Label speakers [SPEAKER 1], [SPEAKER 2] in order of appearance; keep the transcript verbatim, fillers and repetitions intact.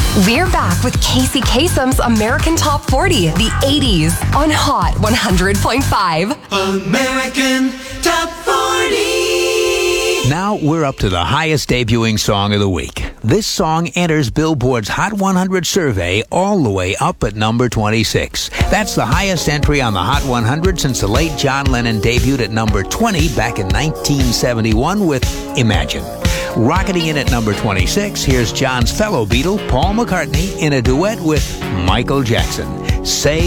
[SPEAKER 1] We're back with Casey Kasem's American Top forty, the eighties, on Hot one hundred point five.
[SPEAKER 2] American Top forty.
[SPEAKER 3] Now we're up to the highest debuting song of the week. This song enters Billboard's Hot one hundred survey all the way up at number twenty-six. That's the highest entry on the Hot one hundred since the late John Lennon debuted at number twenty back in nineteen seventy-one with Imagine. Rocketing in at number twenty-six, here's John's fellow Beatle, Paul McCartney, in a duet with Michael Jackson. Say